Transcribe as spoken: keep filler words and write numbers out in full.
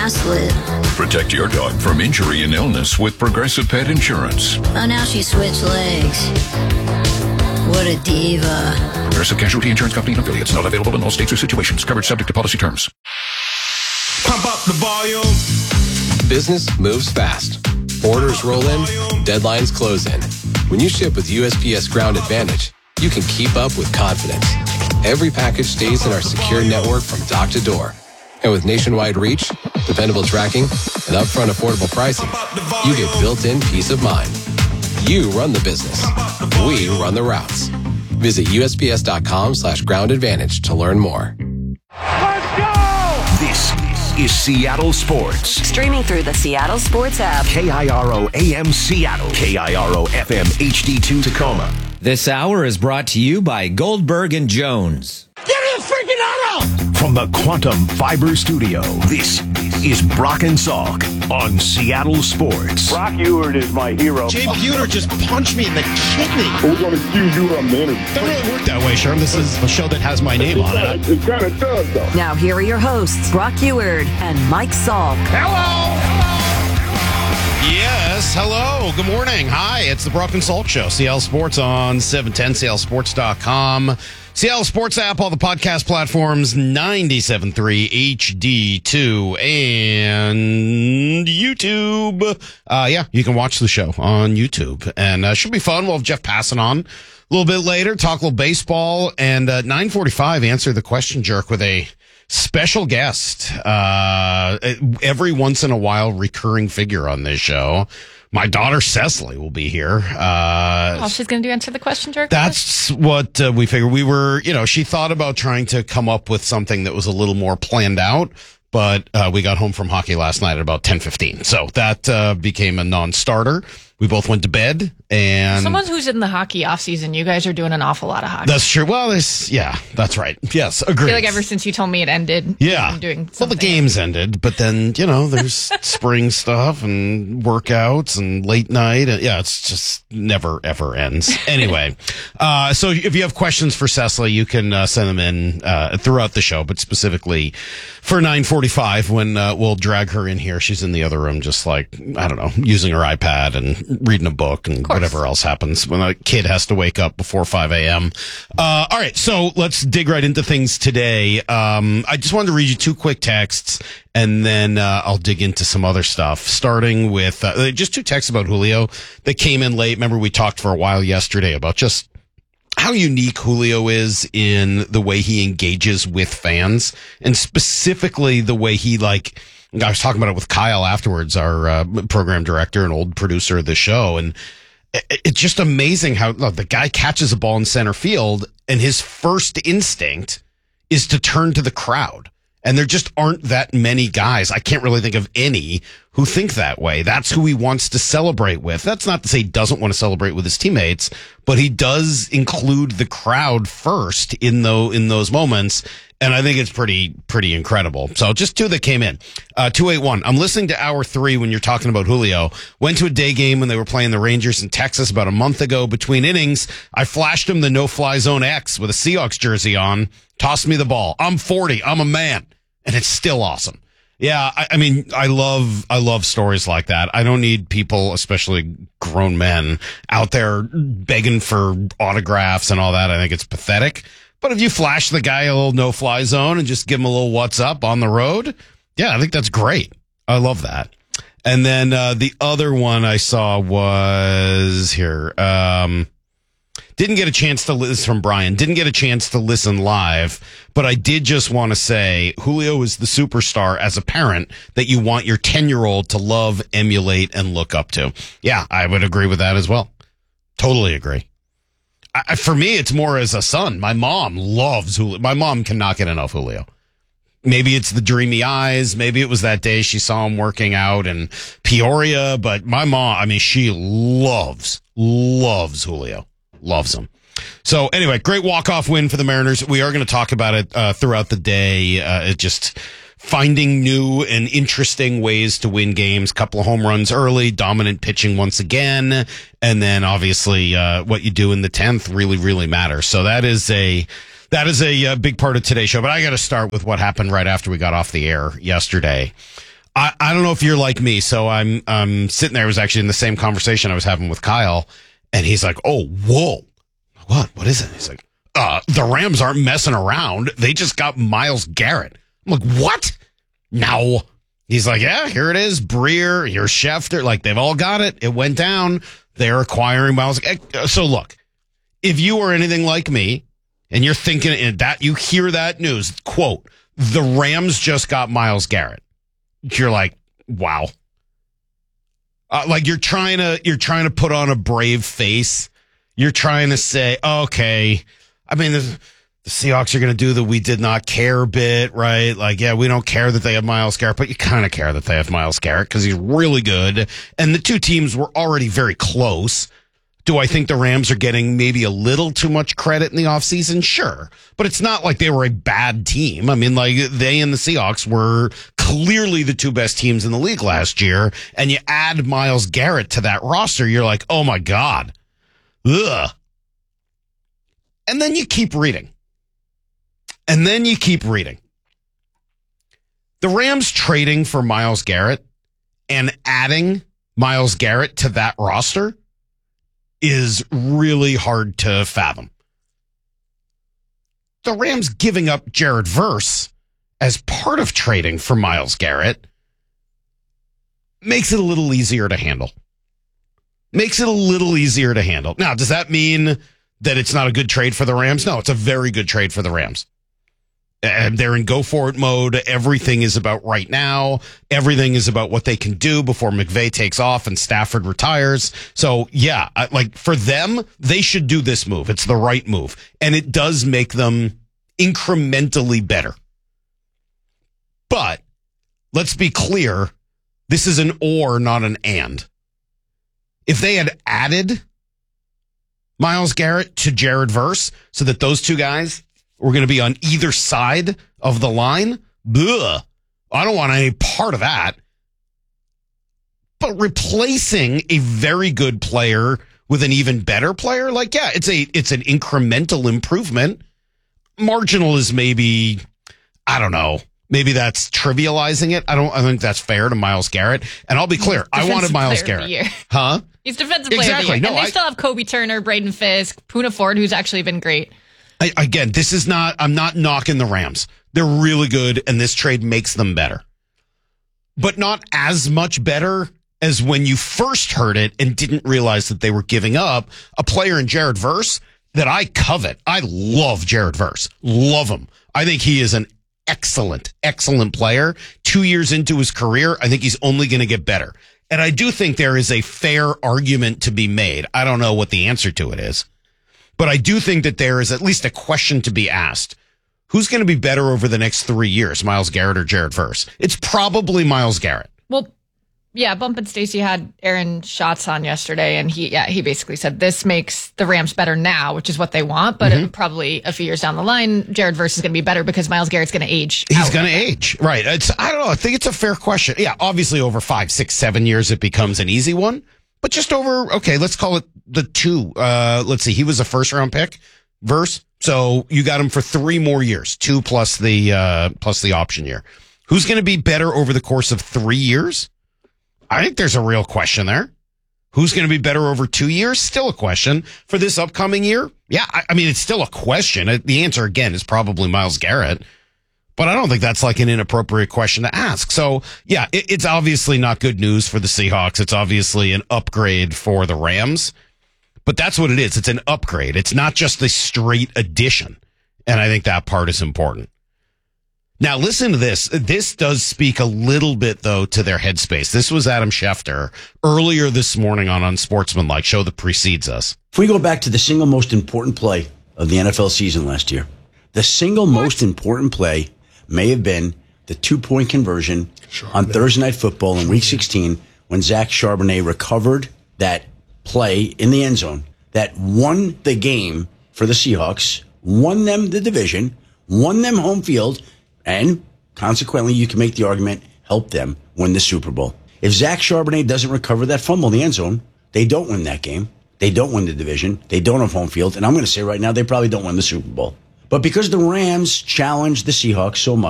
ass lit. Protect your dog from injury and illness with Progressive Pet Insurance. Oh, now she switched legs. What a diva. Progressive Casualty Insurance Company and affiliates. Not available in all states or situations. Coverage subject to policy terms. Pump up the volume. Business moves fast. Orders roll in, deadlines close in. When you ship with U S P S Ground Advantage, you can keep up with confidence. Every package stays in our secure network from dock to door. And with nationwide reach, dependable tracking, and upfront affordable pricing, you get built-in peace of mind. You run the business. We run the routes. Visit USPS.com slash ground advantage to learn more. Let's go! This is Seattle Sports. Streaming through the Seattle Sports app. K I R O A M Seattle. K I R O F M H D two Tacoma. This hour is brought to you by Goldberg and Jones. Give me a freaking auto! From the Quantum Fiber Studio, this is Brock and Salk on Seattle Sports. Brock Ewert is my hero. Jay Buhner just punched me in the kidney. We're going to accuse you of manners. It doesn't really work that way, Sherm. This is a show that has my name on it. It kind of does, though. Now here are your hosts, Brock Ewert and Mike Salk. Hello! Yes, hello. Good morning. Hi, it's the Brock and Salk Show. Seattle Sports on seven ten, Seattle Sports dot com. Seattle Sports app, all the podcast platforms, ninety-seven point three H D two, and YouTube. Uh, yeah, you can watch the show on YouTube. And uh, should be fun. We'll have Jeff Passan on a little bit later, talk a little baseball. And uh, nine forty-five, answer the question jerk with a special guest. Uh, every once in a while, recurring figure on this show. My daughter Cecily will be here. Uh, oh, she's going to do answer the question jerk? That's what uh, we figured. We were, you know, she thought about trying to come up with something that was a little more planned out, but uh, we got home from hockey last night at about ten fifteen. So that uh, became a non-starter. We both went to bed. And someone who's in the hockey off season, you guys are doing an awful lot of hockey. That's true. Well, this, yeah, that's right. Yes, agree. I feel like ever since you told me it ended, yeah, I'm doing something. Well, the games ended, but then, you know, there's spring stuff and workouts and late night. And, yeah, it's just never, ever ends. Anyway, uh, so if you have questions for Cecily, you can uh, send them in uh, throughout the show, but specifically for nine forty-five when uh, we'll drag her in here. She's in the other room just like, I don't know, using her iPad and reading a book and whatever else happens when a kid has to wake up before five a.m. Uh, all right, so let's dig right into things today. Um, I just wanted to read you two quick texts, and then uh, I'll dig into some other stuff, starting with uh, just two texts about Julio that came in late. Remember, we talked for a while yesterday about just how unique Julio is in the way he engages with fans, and specifically the way he, like, I was talking about it with Kyle afterwards, our uh, program director and old producer of the show, and it's just amazing how look, the guy catches a ball in center field and his first instinct is to turn to the crowd. And there just aren't that many guys. I can't really think of any who think that way. That's who he wants to celebrate with. That's not to say he doesn't want to celebrate with his teammates, but he does include the crowd first in the, in those moments. And I think it's pretty, pretty incredible. So just two that came in. Uh, two eighty-one. I'm listening to hour three when you're talking about Julio. Went to a day game when they were playing the Rangers in Texas about a month ago. Between innings, I flashed him the no-fly zone X with a Seahawks jersey on. Tossed me the ball. I'm forty. I'm a man. And it's still awesome. Yeah, I, I mean, I love, I love stories like that. I don't need people, especially grown men, out there begging for autographs and all that. I think it's pathetic. But if you flash the guy a little no-fly zone and just give him a little what's up on the road, yeah, I think that's great. I love that. And then uh, the other one I saw was here. Um, didn't get a chance to listen from Brian. Didn't get a chance to listen live, but I did just want to say Julio is the superstar as a parent that you want your ten-year-old to love, emulate, and look up to. Yeah, I would agree with that as well. Totally agree. I, for me, it's more as a son. My mom loves Julio. My mom cannot get enough Julio. Maybe it's the dreamy eyes. Maybe it was that day she saw him working out in Peoria. But my mom, I mean, she loves, loves Julio. Loves him. So anyway, great walk-off win for the Mariners. We are going to talk about it uh, throughout the day. Uh, it just finding new and interesting ways to win games. Couple of home runs early, dominant pitching once again, and then obviously uh, what you do in the tenth really, really matters. So that is a that is a, a big part of today's show. But I got to start with what happened right after we got off the air yesterday. I, I don't know if you're like me, so I'm I'm sitting there. It was actually in the same conversation I was having with Kyle, and he's like, "Oh, whoa, what? What is it?" He's like, "Uh, the Rams aren't messing around. They just got Myles Garrett." I'm like, "What? No." He's like, "Yeah, here it is. Breer, here's Schefter. Like, they've all got it. It went down. They're acquiring Myles." So look, if you are anything like me, and you're thinking that you hear that news, quote, "The Rams just got Myles Garrett." You're like, wow. Uh, like you're trying to, you're trying to put on a brave face. You're trying to say, okay, I mean, the, the Seahawks are going to do the we did not care bit, right? Like, yeah, we don't care that they have Myles Garrett, but you kind of care that they have Myles Garrett because he's really good. And the two teams were already very close. Do I think the Rams are getting maybe a little too much credit in the offseason? Sure. But it's not like they were a bad team. I mean, like, they and the Seahawks were clearly the two best teams in the league last year. And you add Myles Garrett to that roster, you're like, oh my God. Ugh. And then you keep reading. And then you keep reading. The Rams trading for Myles Garrett and adding Myles Garrett to that roster is really hard to fathom. The Rams giving up Jared Verse as part of trading for Myles Garrett makes it a little easier to handle. Makes it a little easier to handle. Now, does that mean that it's not a good trade for the Rams? No, it's a very good trade for the Rams. And they're in go-for-it mode. Everything is about right now. Everything is about what they can do before McVay takes off and Stafford retires. So, yeah, like for them, they should do this move. It's the right move. And it does make them incrementally better. But let's be clear. This is an or, not an and. If they had added Myles Garrett to Jared Verse so that those two guys we're going to be on either side of the line. Ugh. I don't want any part of that. But replacing a very good player with an even better player, like, yeah, it's a it's an incremental improvement. Marginal is maybe, I don't know, maybe that's trivializing it. I don't I think that's fair to Myles Garrett. And I'll be clear, I wanted Myles Garrett. Huh? He's defensive player exactly. of the year. No, and they I, still have Kobe Turner, Braden Fisk, Poona Ford, who's actually been great. I, again, this is not, I'm not knocking the Rams. They're really good, and this trade makes them better. But not as much better as when you first heard it and didn't realize that they were giving up a player in Jared Verse that I covet. I love Jared Verse. Love him. I think he is an excellent, excellent player. Two years into his career, I think he's only going to get better. And I do think there is a fair argument to be made. I don't know what the answer to it is. But I do think that there is at least a question to be asked. Who's going to be better over the next three years, Myles Garrett or Jared Verse? It's probably Myles Garrett. Well, yeah, Bump and Stacy had Aaron Schatz on yesterday, and he yeah he basically said this makes the Rams better now, which is what they want, but mm-hmm. it, probably a few years down the line, Jared Verse is going to be better because Myles Garrett's going to age. He's going to age, right? It's I don't know. I think it's a fair question. Yeah, obviously over five, six, seven years, it becomes an easy one. But just over, okay, let's call it the two. Uh, let's see, he was a first round pick, Verse. So you got him for three more years, two plus the uh, plus the option year. Who's going to be better over the course of three years? I think there's a real question there. Who's going to be better over two years? Still a question. For this upcoming year? Yeah, I, I mean, it's still a question. The answer, again, is probably Myles Garrett. But I don't think that's like an inappropriate question to ask. So, yeah, it, it's obviously not good news for the Seahawks. It's obviously an upgrade for the Rams. But that's what it is. It's an upgrade. It's not just a straight addition. And I think that part is important. Now, listen to this. This does speak a little bit, though, to their headspace. This was Adam Schefter earlier this morning on Unsportsmanlike, show that precedes us. If we go back to the single most important play of the N F L season last year, the single most important play may have been the two-point conversion Charbonnet. on Thursday Night Football in Week sixteen when Zach Charbonnet recovered that play in the end zone that won the game for the Seahawks, won them the division, won them home field, and consequently, you can make the argument, help them win the Super Bowl. If Zach Charbonnet doesn't recover that fumble in the end zone, they don't win that game. They don't win the division. They don't have home field. And I'm going to say right now, they probably don't win the Super Bowl. But because the Rams challenged the Seahawks so much,